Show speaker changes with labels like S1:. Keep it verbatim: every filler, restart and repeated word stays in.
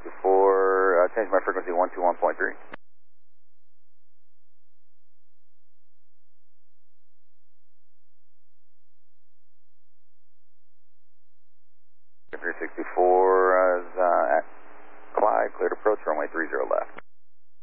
S1: sixty-four, uh, change my frequency one two one point three. three sixty-four, uh, is, uh, at Clyde, cleared approach, runway three zero left.